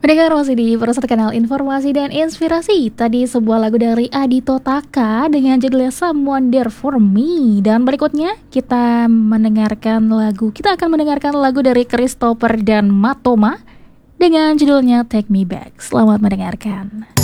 Mendengar masih di Persat Kanal Informasi dan Inspirasi. Tadi sebuah lagu dari Adito Taka dengan judulnya Someone There For Me. Dan berikutnya kita akan mendengarkan lagu dari Christopher dan Matoma dengan judulnya Take Me Back. Selamat mendengarkan.